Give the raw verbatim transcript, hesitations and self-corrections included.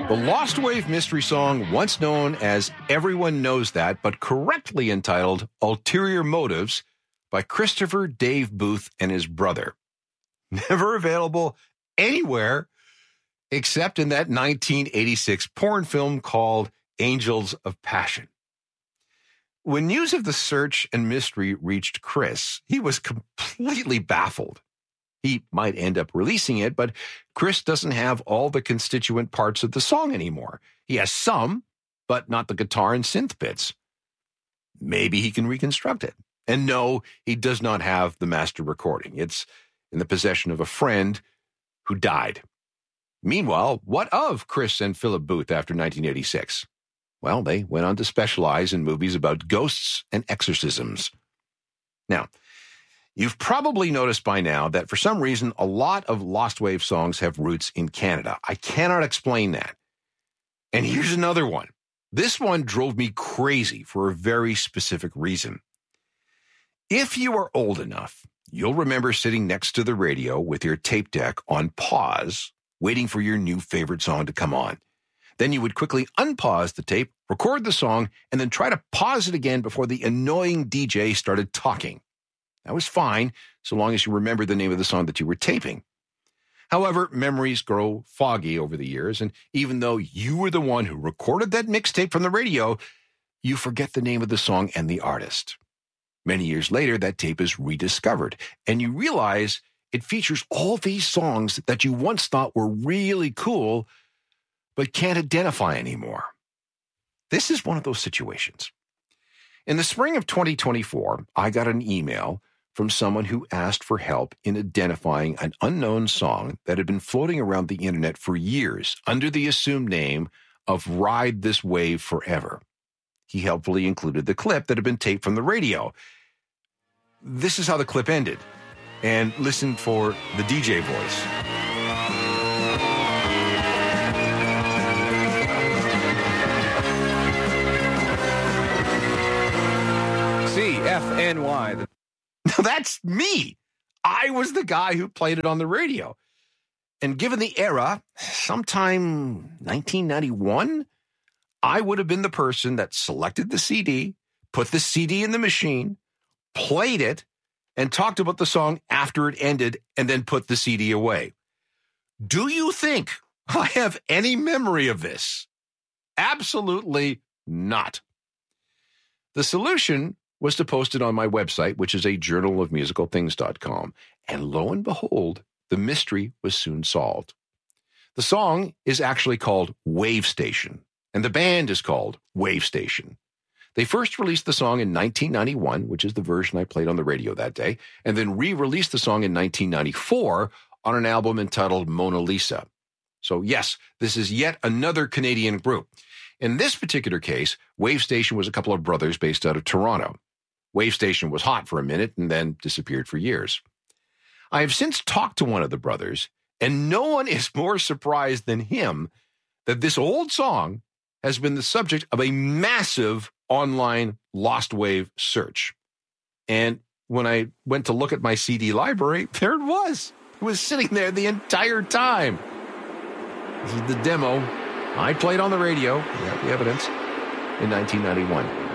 The Lost Wave mystery song, once known as Everyone Knows That, but correctly entitled Ulterior Motives by Christopher Dave Booth and his brother. Never available anywhere except in that nineteen eighty-six porn film called Angels of Passion. When news of the search and mystery reached Chris, he was completely baffled. He might end up releasing it, but Chris doesn't have all the constituent parts of the song anymore. He has some, but not the guitar and synth bits. Maybe he can reconstruct it. And no, he does not have the master recording. It's in the possession of a friend who died. Meanwhile, what of Chris and Philip Booth after nineteen eighty-six? Well, they went on to specialize in movies about ghosts and exorcisms. Now, you've probably noticed by now that for some reason, a lot of Lost Wave songs have roots in Canada. I cannot explain that. And here's another one. This one drove me crazy for a very specific reason. If you are old enough, you'll remember sitting next to the radio with your tape deck on pause, waiting for your new favorite song to come on. Then you would quickly unpause the tape, record the song, and then try to pause it again before the annoying D J started talking. That was fine, so long as you remember the name of the song that you were taping. However, memories grow foggy over the years, and even though you were the one who recorded that mixtape from the radio, you forget the name of the song and the artist. Many years later, that tape is rediscovered, and you realize it features all these songs that you once thought were really cool, but can't identify anymore. This is one of those situations. In the spring of twenty twenty-four, I got an email from someone who asked for help in identifying an unknown song that had been floating around the internet for years under the assumed name of Ride This Wave Forever. He helpfully included the clip that had been taped from the radio. This is how the clip ended. And listen for the D J voice. C F N Y. Now that's me. I was the guy who played it on the radio. And given the era, sometime nineteen ninety-one, I would have been the person that selected the C D, put the C D in the machine, played it, and talked about the song after it ended, and then put the C D away. Do you think I have any memory of this? Absolutely not. The solution was to post it on my website, which is a journal of musical things dot com. And lo and behold, the mystery was soon solved. The song is actually called Wave Station, and the band is called Wave Station. They first released the song in nineteen ninety-one, which is the version I played on the radio that day, and then re-released the song in nineteen ninety-four on an album entitled Mona Lisa. So yes, this is yet another Canadian group. In this particular case, Wave Station was a couple of brothers based out of Toronto. Wave Station was hot for a minute and then disappeared for years. I have since talked to one of the brothers, and no one is more surprised than him that this old song has been the subject of a massive online Lost Wave search. And when I went to look at my C D library, there it was. It was sitting there the entire time. This is the demo I played on the radio, we have the evidence, in nineteen ninety-one.